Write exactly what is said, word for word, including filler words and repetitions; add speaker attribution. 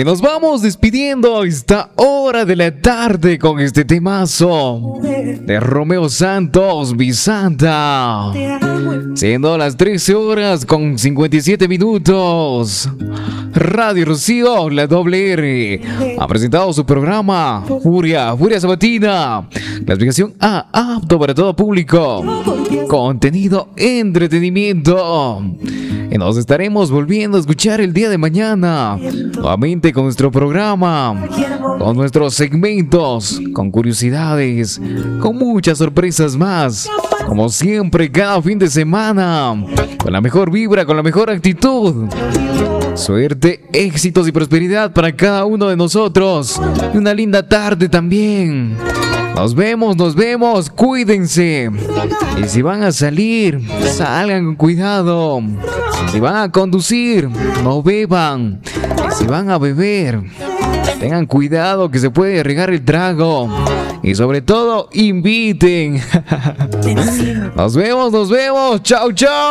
Speaker 1: Y nos vamos despidiendo esta hora de la tarde con este temazo de Romeo Santos, Mi Santa. Siendo las trece horas con cincuenta y siete minutos. Radio Rocío, la doble R, ha presentado su programa Furia, Furia Sabatina. Clasificación A, apto para todo público. Contenido, entretenimiento. Y nos estaremos volviendo a escuchar el día de mañana, nuevamente con nuestro programa, con nuestros segmentos, con curiosidades, con muchas sorpresas más. Como siempre, cada fin de semana, con la mejor vibra, con la mejor actitud. Suerte, éxitos y prosperidad para cada uno de nosotros. Y una linda tarde también. Nos vemos, nos vemos, cuídense. Y si van a salir, salgan con cuidado. Si van a conducir, no beban. Si van a beber, tengan cuidado que se puede regar el trago. Y sobre todo, inviten. Nos vemos, nos vemos. Chau, chau.